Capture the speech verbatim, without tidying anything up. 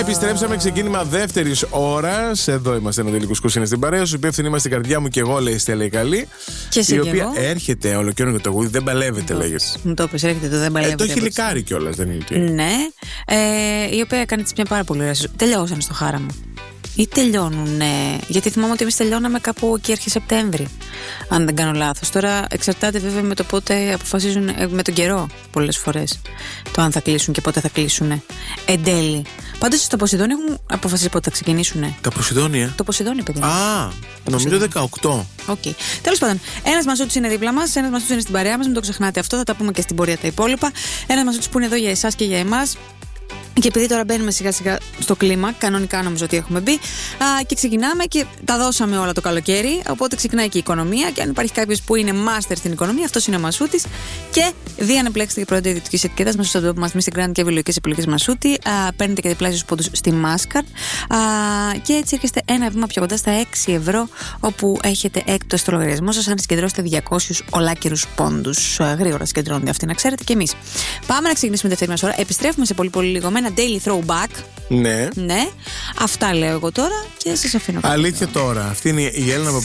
Επιστρέψαμε, ξεκίνημα δεύτερης ώρας. Εδώ είμαστε, ένα τελικό κουσκούς στην παρέα σου. Υπεύθυνοι είμαστε η καρδιά μου και εγώ, λέει η Στέλλα η καλή. Και εσύ η και οποία εγώ. έρχεται ολοκαίρινο το τραγούδι, δεν παλεύεται, λέγεται. Μου το πες, έρχεται το δεν παλεύεται. Ε, το έχει λικάρει κιόλας, δεν είναι τι. Ναι. Ε, η οποία έκανε μια πάρα πολύ ωραία. Τελειώσαν στο χάρα μου. Ή τελειώνουν, ναι. Γιατί θυμάμαι ότι εμείς τελειώναμε κάπου εκεί αρχή Σεπτέμβρη, αν δεν κάνω λάθος. Τώρα εξαρτάται βέβαια με το πότε αποφασίζουν, με τον καιρό πολλές φορές, το αν θα κλείσουν και πότε θα κλείσουν. Εν τέλει. Πάντως στο Ποσειδόνι έχουν αποφασίσει πότε θα ξεκινήσουν. Τα Ποσειδόνια. Το Ποσειδόνι, παιδί. Α, νομίζω δεκαοκτώ. Οκ. Okay. Τέλος πάντων, ένας Μασούτης είναι δίπλα μας, ένας Μασούτης είναι στην παρέα μας, μην το ξεχνάτε αυτό, θα τα πούμε και στην πορεία τα υπόλοιπα. Ένας Μασούτης που είναι εδώ για εσάς και για εμάς. Και επειδή τώρα μπαίνουμε σιγά σιγά στο κλίμα, κανονικά νομίζω ότι έχουμε μπει, α, και ξεκινάμε και τα δώσαμε όλα το καλοκαίρι. Οπότε ξεκινάει και η οικονομία. Και αν υπάρχει κάποιος που είναι master στην οικονομία, αυτός είναι ο Μασούτης. Και δι' αν επιλέξετε και πρώτη ιδιωτική ετικέτα μέσα στο μας Instagram και βιολογικές επιλογές Μασούτη, α, παίρνετε και διπλάσιους πόντους στη Μάσκαρ. Και έτσι έρχεστε ένα βήμα πιο κοντά στα έξι ευρώ, όπου έχετε έκπτωση στο λογαριασμό σας αν συγκεντρώσετε διακόσιους ολάκερους πόντους. Γρήγορα συγκεντρώνονται αυτοί, να ξέρετε, και εμείς. Πάμε να ξεκινήσουμε δεύτερη μας ώρα. Επιστρέφουμε σε πολύ πολύ λίγο με ένα daily throwback. Ναι. Ναι. Αυτά λέω εγώ τώρα και σας αφήνω. Αλήθεια τώρα. Αυτή είναι η Έλληνα